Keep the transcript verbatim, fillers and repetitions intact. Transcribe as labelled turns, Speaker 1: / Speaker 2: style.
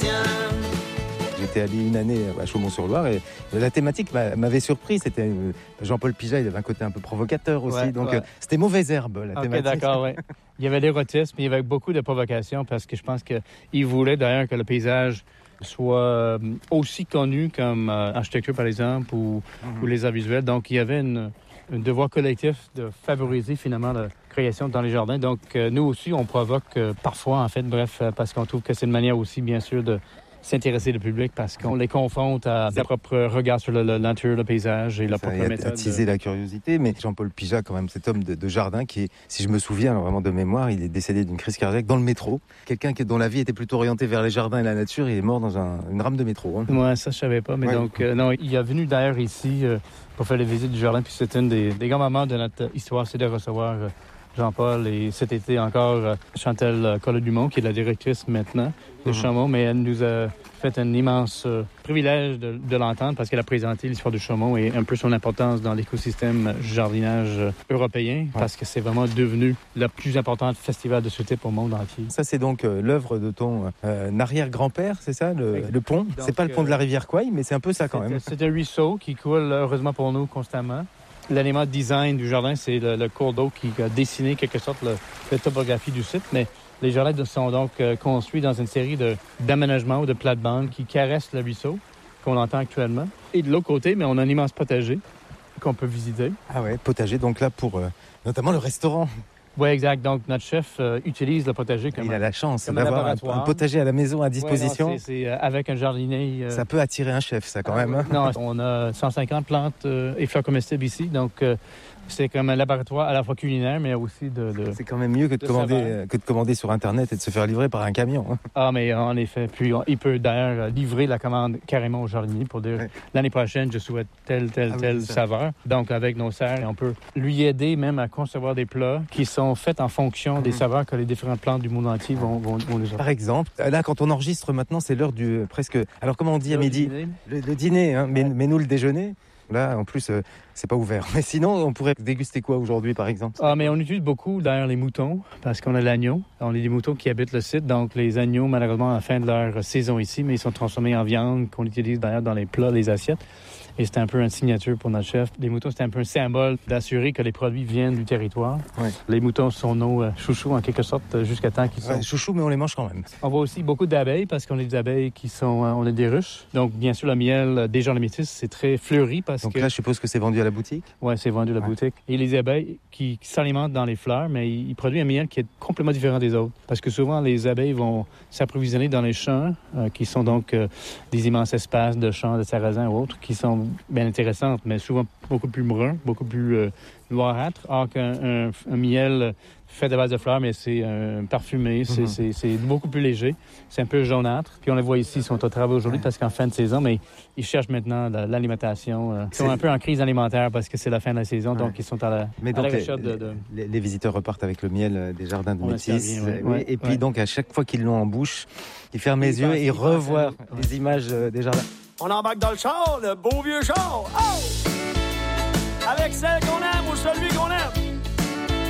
Speaker 1: parisien.
Speaker 2: J'étais allé une année à Chaumont-sur-Loire et la thématique m'avait surpris. C'était Jean-Paul Pigat, il avait un côté un peu provocateur aussi.
Speaker 3: Ouais,
Speaker 2: donc
Speaker 3: ouais.
Speaker 2: c'était mauvaise herbe la
Speaker 3: OK,
Speaker 2: thématique.
Speaker 3: d'accord, oui. Il y avait l'érotisme, il y avait beaucoup de provocation parce que je pense qu'il voulait d'ailleurs que le paysage soit aussi connu comme euh, architecture, par exemple, ou, mm-hmm. ou les arts visuels. Donc, il y avait une, un devoir collectif de favoriser finalement la création dans les jardins. Donc, euh, nous aussi, on provoque euh, parfois, en fait, bref, euh, parce qu'on trouve que c'est une manière aussi, bien sûr, de s'intéresser le public parce qu'on les confronte à leur propre regard sur la, la nature, le paysage et leur propre méthode.
Speaker 2: Attiser la curiosité, mais Jean-Paul Pigat, quand même, cet homme de, de jardin qui est, si je me souviens alors vraiment de mémoire, il est décédé d'une crise cardiaque dans le métro. Quelqu'un qui, dont la vie était plutôt orientée vers les jardins et la nature, il est mort dans un, une rame de métro. Hein.
Speaker 3: Ouais, ça je savais pas, mais ouais. donc euh, non, il est venu d'ailleurs ici euh, pour faire les visites du jardin, puis c'est une des, des grands moments de notre histoire, c'est de recevoir euh, Jean-Paul et cet été encore euh, Chantal Collot-Dumont, qui est la directrice maintenant de mm-hmm. Chaumont, mais elle nous a fait un immense euh, privilège de, de l'entendre parce qu'elle a présenté l'histoire de Chaumont et un peu son importance dans l'écosystème jardinage euh, européen ouais. parce que c'est vraiment devenu le plus important festival de ce type au monde entier.
Speaker 2: Ça, c'est donc euh, l'œuvre de ton euh, arrière-grand-père, c'est ça, le, le pont? Donc, c'est pas le pont de la rivière Kouai, mais c'est un peu ça quand même.
Speaker 3: C'est un ruisseau qui coule, heureusement pour nous, constamment. L'élément de design du jardin, c'est le, le cours d'eau qui a dessiné quelque sorte le, la topographie du site, mais les jardins sont donc euh, construits dans une série de, d'aménagements ou de plates-bandes qui caressent le ruisseau, qu'on entend actuellement. Et de l'autre côté, mais on a un immense potager qu'on peut visiter.
Speaker 2: Ah ouais, potager, donc là pour euh, notamment le restaurant.
Speaker 3: Oui, exact. Donc, notre chef euh, utilise le potager comme
Speaker 2: Il a la chance
Speaker 3: comme
Speaker 2: d'avoir un, un potager à la maison à disposition.
Speaker 3: Ouais, non, c'est, c'est euh, avec un jardinier. Euh...
Speaker 2: Ça peut attirer un chef, ça, quand ah, même. Hein?
Speaker 3: Non, on a cent cinquante plantes euh, et fleurs comestibles ici. Donc, euh, c'est comme un laboratoire à la fois culinaire, mais aussi de... de
Speaker 2: c'est quand même mieux que de, de commander, euh, que de commander sur Internet et de se faire livrer par un camion. Hein?
Speaker 3: Ah, mais en effet. Puis, on, il peut d'ailleurs livrer la commande carrément au jardinier pour dire ouais. l'année prochaine, je souhaite telle, telle, ah, telle oui, saveur. Donc, avec nos serres, on peut lui aider même à concevoir des plats qui sont faits en fonction des saveurs que les différentes plantes du monde entier vont, vont, vont nous offrir.
Speaker 2: Par exemple, là, quand on enregistre maintenant, c'est l'heure du presque... Alors, comment on dit à midi?
Speaker 3: Dîner.
Speaker 2: Le, le dîner, hein, mais, mais nous, le déjeuner. Là, en plus, euh, c'est pas ouvert. Mais sinon, on pourrait déguster quoi aujourd'hui, par exemple?
Speaker 3: Ah, mais on utilise beaucoup, d'ailleurs, les moutons, parce qu'on a l'agneau. On a des moutons qui habitent le site. Donc, les agneaux, malheureusement, à la fin de leur saison ici, mais ils sont transformés en viande qu'on utilise, d'ailleurs, dans les plats, les assiettes. Et c'était un peu une signature pour notre chef. Les moutons, c'était un peu un symbole d'assurer que les produits viennent du territoire. Ouais. Les moutons sont nos euh, chouchous, en quelque sorte, jusqu'à temps qu'ils sont...
Speaker 2: Ouais, chouchous, mais on les mange quand même.
Speaker 3: On voit aussi beaucoup d'abeilles, parce qu'on a des abeilles qui sont... Euh, on a des ruches. Donc, bien sûr, le miel euh, des gens de métis, c'est très fleuri, parce
Speaker 2: Donc
Speaker 3: que...
Speaker 2: Donc là, je suppose que c'est vendu à la boutique?
Speaker 3: Oui, c'est vendu à la ouais. boutique. Et les abeilles qui, qui s'alimentent dans les fleurs, mais ils, ils produisent un miel qui est complètement différent des autres. Parce que souvent, les abeilles vont s'approvisionner dans les champs, euh, qui sont donc euh, des immenses espaces de champs de sarrasin ou autres, qui sont bien intéressants, mais souvent beaucoup plus brun, beaucoup plus euh, noirâtre, alors qu'un un, un miel fait à base de fleurs, mais c'est euh, parfumé, c'est, mm-hmm. c'est, c'est beaucoup plus léger, c'est un peu jaunâtre. Puis on les voit ici, ils sont au travail aujourd'hui ouais. parce qu'en fin de saison, mais ils cherchent maintenant la, l'alimentation. Euh, ils sont un peu en crise alimentaire parce que c'est la fin de la saison, ouais. donc ils sont à la,
Speaker 2: mais
Speaker 3: à
Speaker 2: donc
Speaker 3: la recherche
Speaker 2: les,
Speaker 3: de, de...
Speaker 2: Les, les visiteurs repartent avec le miel des jardins de
Speaker 3: on
Speaker 2: Métis.
Speaker 3: Ouais.
Speaker 2: Ouais. Et puis ouais. donc à chaque fois qu'ils l'ont en bouche, ils ferment les yeux et revoient ouais. les images des jardins.
Speaker 1: On embarque dans le char, le beau vieux char. Oh! Avec celle qu'on aime ou celui qu'on aime.